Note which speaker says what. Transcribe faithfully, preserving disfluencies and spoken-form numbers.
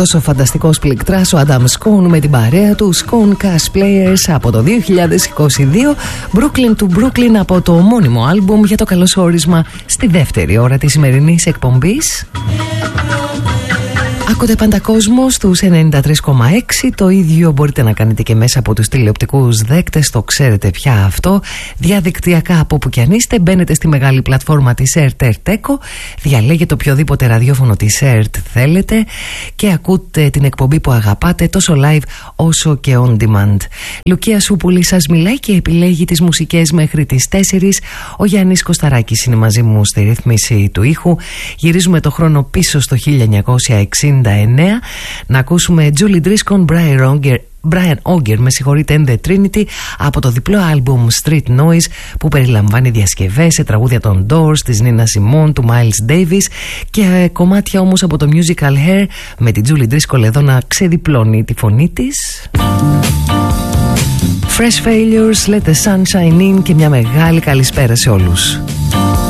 Speaker 1: αυτός ο φανταστικός πληκτράς, ο Adam Scone, με την παρέα του Scone Cash Players από το δύο χιλιάδες είκοσι δύο, Brooklyn to Brooklyn από το ομώνυμο άλμπουμ, για το καλωσόρισμα στη δεύτερη ώρα της σημερινής εκπομπής. Ακούτε πάντα κόσμο στους ενενήντα τρία κόμμα έξι. Το ίδιο μπορείτε να κάνετε και μέσα από τους τηλεοπτικούς δέκτες. Το ξέρετε πια αυτό. Διαδικτυακά από όπου κι αν είστε, μπαίνετε στη μεγάλη πλατφόρμα της ΕΡΤ Ερτέκο, διαλέγετε οποιοδήποτε ραδιόφωνο της ΕΡΤ θέλετε και ακούτε την εκπομπή που αγαπάτε, τόσο live όσο και on demand. Λουκία Σούπουλη σας μιλάει και επιλέγει τις μουσικές μέχρι τις τέσσερις. Ο Γιάννης Κωσταράκης είναι μαζί μου στη ρύθμιση του ήχου. Γυρίζουμε το χρόνο πίσω στο χίλια εννιακόσια εξήντα εννέα να ακούσουμε Julie Driscoll, Brian Auger, Brian Auger, με συγχωρείτε, and the Trinity, από το διπλό άλμπουμ Street Noise, που περιλαμβάνει διασκευές σε τραγούδια των Doors, της Nina Simone, του Miles Davis και κομμάτια όμως από το musical Hair, με την Julie Driscoll εδώ να ξεδιπλώνει τη φωνή της. Fresh Failures, Let the Sunshine In και μια μεγάλη καλησπέρα σε όλους.